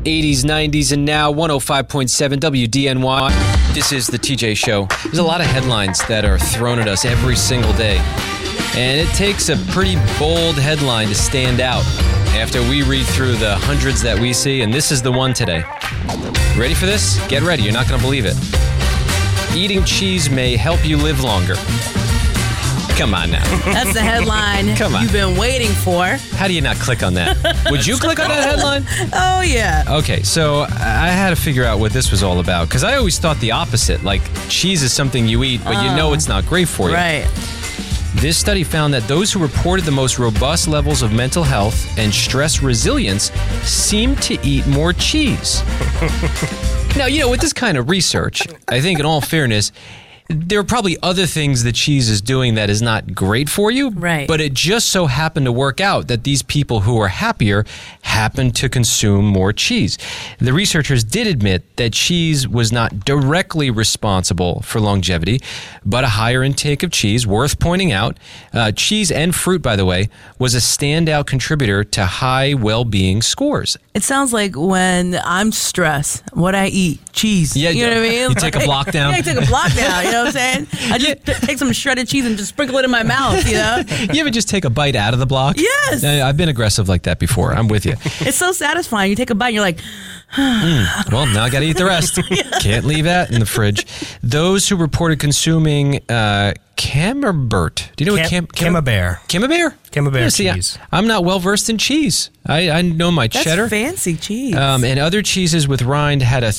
80s, 90s, and now 105.7 WDNY. This is the TJ Show. There's a lot of headlines that are thrown at us every single day. And it takes a pretty bold headline to stand out after we read through the hundreds that we see, and this is the one today. Ready for this? Get ready. You're not going to believe it. Eating cheese may help you live longer. Come on now. That's the headline Come on. You've been waiting for. How do you not click on that? Would you click on that headline? Oh, yeah. Okay, so I had to figure out what this was all about, because I always thought the opposite. Like, cheese is something you eat, but you know it's not great for you. Right. This study found that those who reported the most robust levels of mental health and stress resilience seemed to eat more cheese. Now, with this kind of research, I think in all fairness, there are probably other things that cheese is doing that is not great for you. Right. But it just so happened to work out that these people who are happier happened to consume more cheese. The researchers did admit that cheese was not directly responsible for longevity, but a higher intake of cheese, worth pointing out. Cheese and fruit, by the way, was a standout contributor to high well-being scores. It sounds like when I'm stressed, what I eat, cheese. Yeah, you know what I mean? You take a block down. Yeah, I take a block down, you know what I'm saying? I just take some shredded cheese and just sprinkle it in my mouth, you know? You ever just take a bite out of the block? Yes. I've been aggressive like that before. I'm with you. It's so satisfying. You take a bite and you're like, Well, now I got to eat the rest. Can't leave that in the fridge. Those who reported consuming Camembert. Do you know what Camembert. Camembert? Camembert see, cheese. I'm not well versed in cheese. I know my that's cheddar. fancy cheese. And other cheeses with rind had a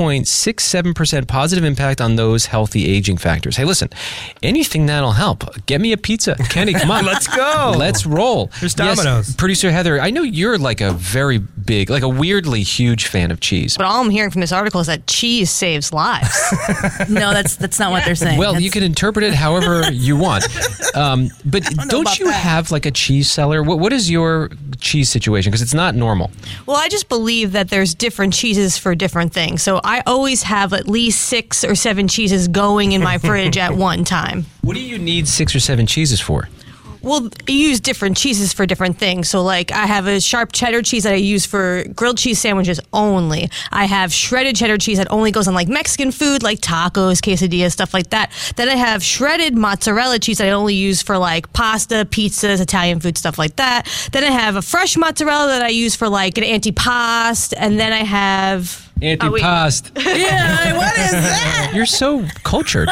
3.67% positive impact on those healthy aging factors. Hey, listen, anything that'll help. Get me a pizza. Kenny, come on. Let's go. Let's roll. There's Domino's. Yes, Producer Heather, I know you're like a very big, like a weirdly huge fan of cheese. But all I'm hearing from this article is that cheese saves lives. No, that's not what they're saying. Well, you can interpret it however you want. But don't you have like a cheese cellar? What is your cheese situation? Because it's not normal. Well, I just believe that there's different cheeses for different things. So I always have at least 6 or 7 cheeses going in my fridge at one time. What do you need 6 or 7 cheeses for? Well, you use different cheeses for different things. So, like, I have a sharp cheddar cheese that I use for grilled cheese sandwiches only. I have shredded cheddar cheese that only goes on, like, Mexican food, like tacos, quesadillas, stuff like that. Then I have shredded mozzarella cheese that I only use for, like, pasta, pizzas, Italian food, stuff like that. Then I have a fresh mozzarella that I use for, like, an antipasto. And then I have... Antipasto. yeah, what is that? You're so cultured.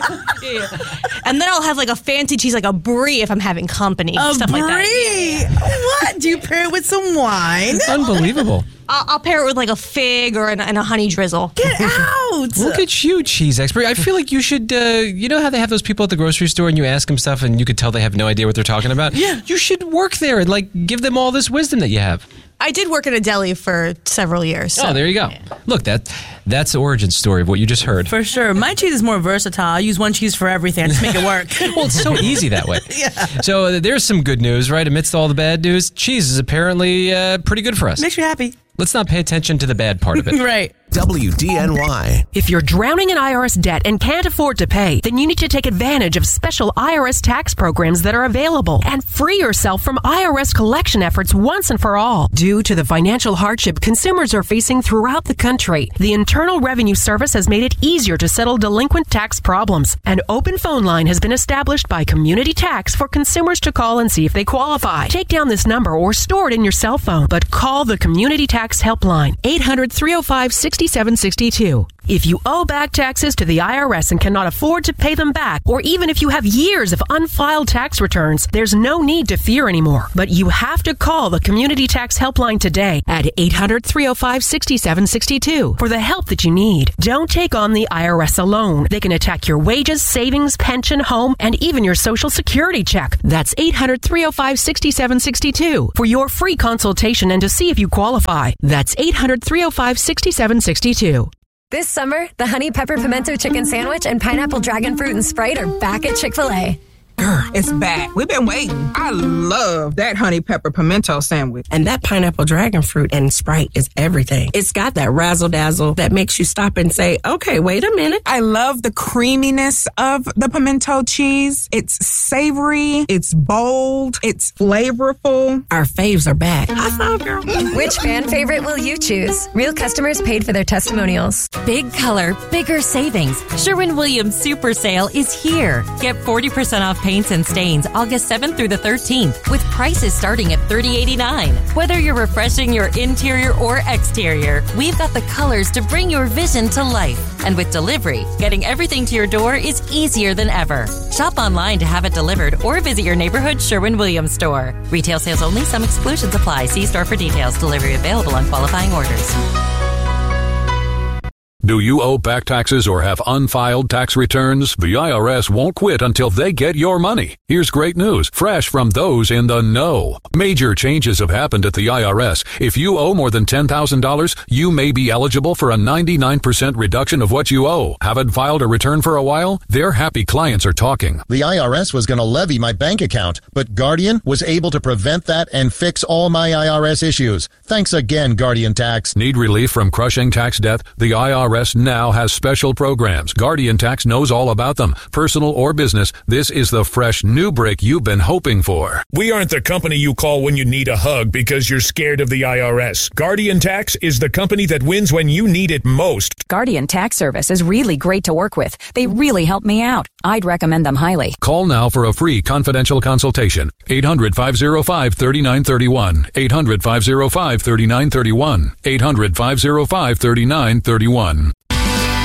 And then I'll have like a fancy cheese, like a brie if I'm having company. Stuff like that. What? Do you pair it with some wine? Unbelievable. I'll pair it with like a fig or and a honey drizzle. Get out! Look at you, cheese expert. I feel like you should, you know how they have those people at the grocery store and you ask them stuff and you could tell they have no idea what they're talking about? Yeah. You should work there and like give them all this wisdom that you have. I did work in a deli for several years. So. Oh, there you go. Look, that's the origin story of what you just heard. For sure. My cheese is more versatile. I use one cheese for everything. I just make it work. Well, it's so easy that way. Yeah. So there's some good news, right? Amidst all the bad news, cheese is apparently pretty good for us. Makes you happy. Let's not pay attention to the bad part of it. Right. WDNY. If you're drowning in IRS debt and can't afford to pay, then you need to take advantage of special IRS tax programs that are available and free yourself from IRS collection efforts once and for all. Due to the financial hardship consumers are facing throughout the country, the Internal Revenue Service has made it easier to settle delinquent tax problems. An open phone line has been established by Community Tax for consumers to call and see if they qualify. Take down this number or store it in your cell phone, but call the Community Tax Helpline, 800-305-6762. If you owe back taxes to the IRS and cannot afford to pay them back, or even if you have years of unfiled tax returns, there's no need to fear anymore. But you have to call the Community Tax Helpline today at 800-305-6762 for the help that you need. Don't take on the IRS alone. They can attack your wages, savings, pension, home, and even your Social Security check. That's 800-305-6762 for your free consultation and to see if you qualify. That's 800-305-6762. This summer, the Honey Pepper Pimento Chicken Sandwich and Pineapple Dragon Fruit and Sprite are back at Chick-fil-A. Girl, it's back. We've been waiting. I love that honey pepper pimento sandwich. And that pineapple dragon fruit and Sprite is everything. It's got that razzle dazzle that makes you stop and say, okay, wait a minute. I love the creaminess of the pimento cheese. It's savory, it's bold, it's flavorful. Our faves are back. High five, girl. Which fan favorite will you choose? Real customers paid for their testimonials. Big color, bigger savings. Sherwin-Williams Super Sale is here. Get 40% off paints and stains August 7th through the 13th with prices starting at $30.89. Whether you're refreshing your interior or exterior, we've got the colors to bring your vision to life. And with delivery, getting everything to your door is easier than ever. Shop online to have it delivered or visit your neighborhood Sherwin-Williams store. Retail sales only. Some exclusions apply. See store for details. Delivery available on qualifying orders. Do you owe back taxes or have unfiled tax returns? The IRS won't quit until they get your money. Here's great news, fresh from those in the know. Major changes have happened at the IRS. If you owe more than $10,000, you may be eligible for a 99% reduction of what you owe. Haven't filed a return for a while? Their happy clients are talking. The IRS was going to levy my bank account, but Guardian was able to prevent that and fix all my IRS issues. Thanks again, Guardian Tax. Need relief from crushing tax debt? The IRS now has special programs. Guardian Tax knows all about them. Personal or business, this is the fresh new break you've been hoping for. We aren't the company you call when you need a hug because you're scared of the IRS. Guardian Tax is the company that wins when you need it most. Guardian Tax Service is really great to work with. They really help me out. I'd recommend them highly. Call now for a free confidential consultation. 800-505-3931. 800-505-3931. 800-505-3931.